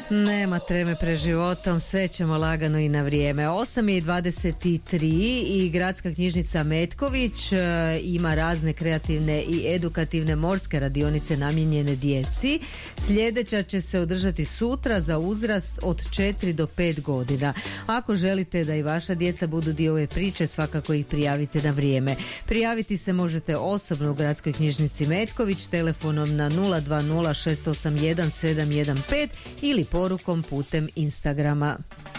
Nema treme pred životom, sve ćemo lagano i na vrijeme. 8:23 i Gradska knjižnica Metković ima razne kreativne i edukativne morske radionice namijenjene djeci. Sljedeća će se održati sutra za uzrast od 4 do 5 godina. Ako želite da i vaša djeca budu dio ove priče, svakako ih prijavite na vrijeme. Prijaviti se možete osobno u Gradskoj knjižnici Metković telefonom na 020 681 715 ili porukom putem Instagrama.